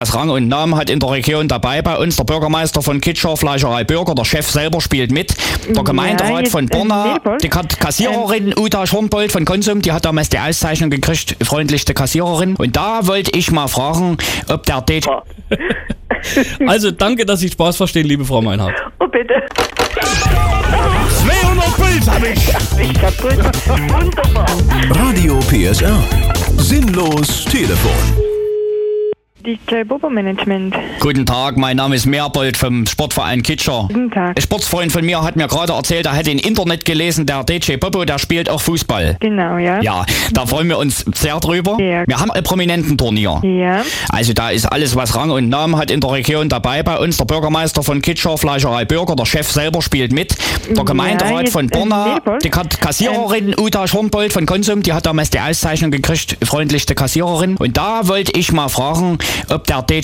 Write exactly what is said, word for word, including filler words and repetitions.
Was Rang und Namen hat in der Region dabei bei uns der Bürgermeister von Kitscher, Fleischerei Bürger, der Chef selber spielt mit, der Gemeinderat ja, von Borna, die Kassiererin ähm. Uta Schornbold von Konsum, die hat damals die Auszeichnung gekriegt, freundlichste Kassiererin. Und da wollte ich mal fragen, ob der D J... Also danke, dass Sie Spaß verstehen, liebe Frau Meinhardt. Oh bitte. zweihundert Puls hab ich. Ich hab Puls. Wunderbar. Radio P S R. Sinnlos Telefon. D J Bobo Management. Guten Tag, mein Name ist Merbold vom Sportverein Kitscher. Guten Tag. Ein Sportsfreund von mir hat mir gerade erzählt, er hätte im Internet gelesen, der D J Bobo, der spielt auch Fußball. Genau, ja. Ja, da freuen wir uns sehr drüber. Ja. Wir haben ein Prominententurnier. Ja. Also da ist alles, was Rang und Namen hat in der Region dabei bei uns. Der Bürgermeister von Kitscher, Fleischerei Bürger, der Chef selber spielt mit. Der Gemeinderat ja, von Borna, die Kassiererin ähm. Uta Schornbold von Konsum, die hat damals die Auszeichnung gekriegt, freundlichste Kassiererin. Und da wollte ich mal fragen, ob der D J